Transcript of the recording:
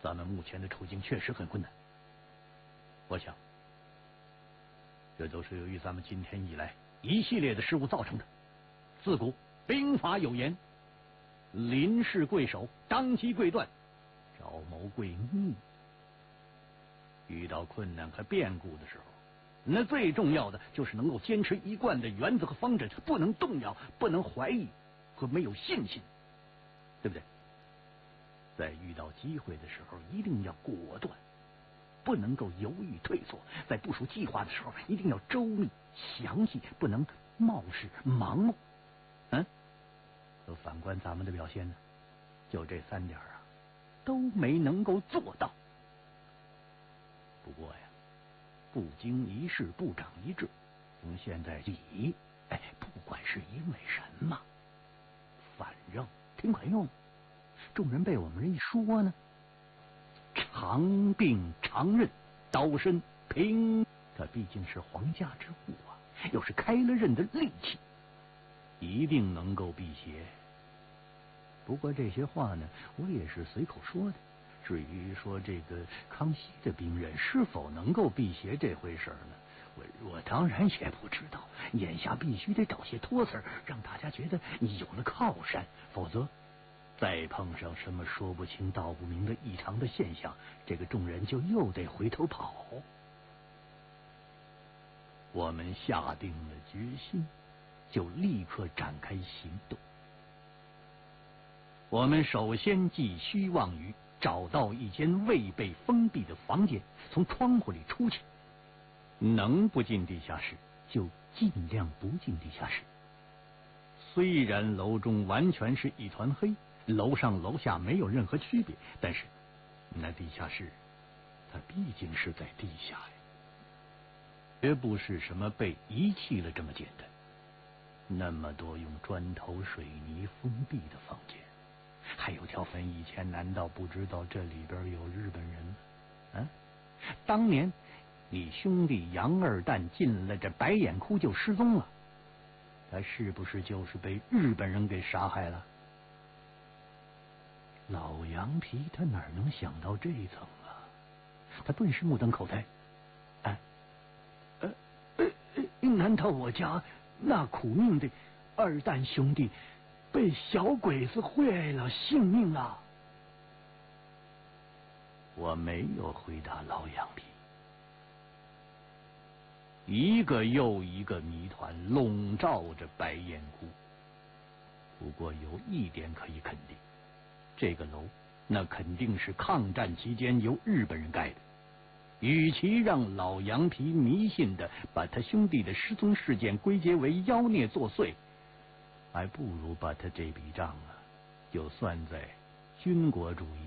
咱们目前的处境确实很困难。我想，这都是由于咱们今天以来一系列的失误造成的。自古兵法有言：临事贵守，当机贵断，招谋贵逆。遇到困难和变故的时候，那最重要的就是能够坚持一贯的原则和方针，不能动摇，不能怀疑和没有信心，对不对？在遇到机会的时候，一定要果断，不能够犹豫退缩；在部署计划的时候，一定要周密详细，不能冒失盲目。可反观咱们的表现呢，就这3点啊，都没能够做到。不过呀，不经一事不长一智，从现在起，不管是因为什么，反正挺管用。众人被我们这一说呢，长柄长刃，刀身平，它毕竟是皇家之物啊，又是开了刃的利器，一定能够辟邪。不过这些话呢，我也是随口说的。至于说这个康熙的兵刃是否能够辟邪这回事呢，我当然也不知道。眼下必须得找些托词，让大家觉得你有了靠山，否则再碰上什么说不清道不明的异常的现象，这个众人就又得回头跑。我们下定了决心，就立刻展开行动。我们首先寄希望于找到一间未被封闭的房间，从窗户里出去，能不进地下室就尽量不进地下室。虽然楼中完全是一团黑，楼上楼下没有任何区别，但是那地下室它毕竟是在地下呀，绝不是什么被遗弃了这么简单。那么多用砖头水泥封闭的房间，还有条坟，以前难道不知道这里边有日本人吗？当年你兄弟杨二蛋进了这白眼窟就失踪了，他是不是就是被日本人给杀害了？老杨皮他哪能想到这一层啊？他顿时目瞪口呆。难道我家那苦命的二蛋兄弟被小鬼子坏了性命了？我没有回答老杨皮。一个又一个谜团笼罩着白眼窟。不过有一点可以肯定，这个楼那肯定是抗战期间由日本人盖的。与其让老杨皮迷信的把他兄弟的失踪事件归结为妖孽作祟，还不如把他这笔账就算在军国主义